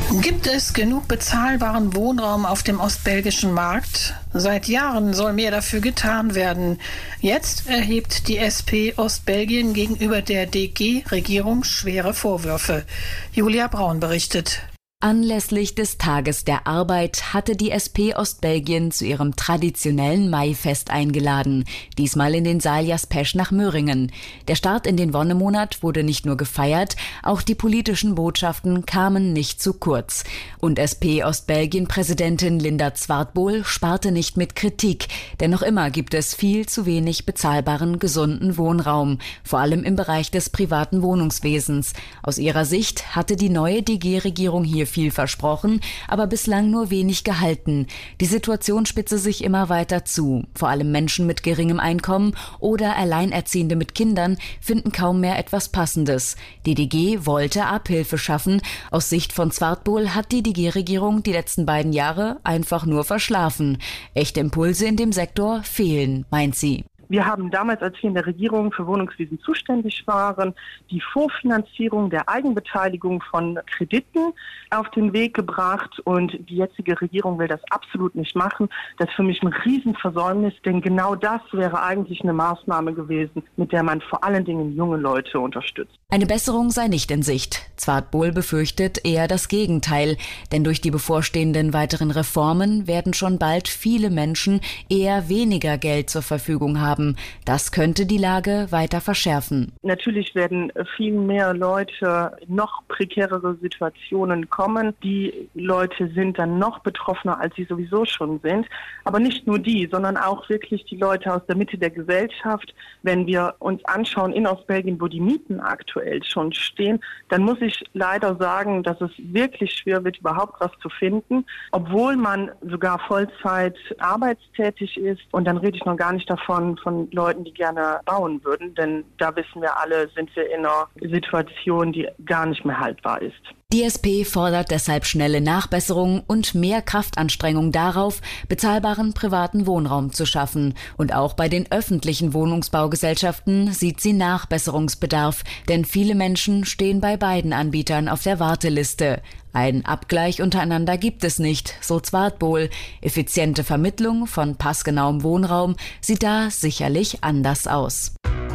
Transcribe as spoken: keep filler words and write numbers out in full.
Gibt es genug bezahlbaren Wohnraum auf dem ostbelgischen Markt? Seit Jahren soll mehr dafür getan werden. Jetzt erhebt die S P Ostbelgien gegenüber der D G-Regierung schwere Vorwürfe. Julia Braun berichtet. Anlässlich des Tages der Arbeit hatte die S P Ostbelgien zu ihrem traditionellen Maifest eingeladen, diesmal in den Saal Jaspesch nach Möhringen. Der Start in den Wonnemonat wurde nicht nur gefeiert, auch die politischen Botschaften kamen nicht zu kurz. Und S P Ostbelgien-Präsidentin Linda Zwartboel sparte nicht mit Kritik, denn noch immer gibt es viel zu wenig bezahlbaren, gesunden Wohnraum, vor allem im Bereich des privaten Wohnungswesens. Aus ihrer Sicht hatte die neue D G-Regierung hier viel versprochen, aber bislang nur wenig gehalten. Die Situation spitze sich immer weiter zu. Vor allem Menschen mit geringem Einkommen oder Alleinerziehende mit Kindern finden kaum mehr etwas Passendes. Die D G wollte Abhilfe schaffen. Aus Sicht von Zwartboel hat die D G-Regierung die letzten beiden Jahre einfach nur verschlafen. Echte Impulse in dem Sektor fehlen, meint sie. Wir haben damals, als wir in der Regierung für Wohnungswesen zuständig waren, die Vorfinanzierung der Eigenbeteiligung von Krediten auf den Weg gebracht und die jetzige Regierung will das absolut nicht machen. Das ist für mich ein Riesenversäumnis, denn genau das wäre eigentlich eine Maßnahme gewesen, mit der man vor allen Dingen junge Leute unterstützt. Eine Besserung sei nicht in Sicht. Zwartboel befürchtet eher das Gegenteil, denn durch die bevorstehenden weiteren Reformen werden schon bald viele Menschen eher weniger Geld zur Verfügung haben. Das könnte die Lage weiter verschärfen. Natürlich werden viel mehr Leute in noch prekärere Situationen kommen. Die Leute sind dann noch betroffener, als sie sowieso schon sind. Aber nicht nur die, sondern auch wirklich die Leute aus der Mitte der Gesellschaft. Wenn wir uns anschauen in Ostbelgien, wo die Mieten aktuell schon stehen, dann muss ich leider sagen, dass es wirklich schwer wird, überhaupt was zu finden, obwohl man sogar Vollzeit arbeitstätig ist. Und dann rede ich noch gar nicht davon, von Leuten, die gerne bauen würden, denn da wissen wir alle, sind wir in einer Situation, die gar nicht mehr haltbar ist. Die S P fordert deshalb schnelle Nachbesserungen und mehr Kraftanstrengung darauf, bezahlbaren privaten Wohnraum zu schaffen. Und auch bei den öffentlichen Wohnungsbaugesellschaften sieht sie Nachbesserungsbedarf, denn viele Menschen stehen bei beiden Anbietern auf der Warteliste. Ein Abgleich untereinander gibt es nicht, so Zwartboel. Effiziente Vermittlung von passgenauem Wohnraum sieht da sicherlich anders aus.